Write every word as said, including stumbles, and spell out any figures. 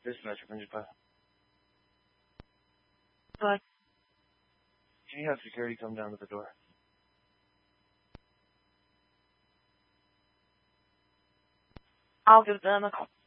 Dispatcher, Punjab. What? Can you have security come down to the door? I'll give them a call.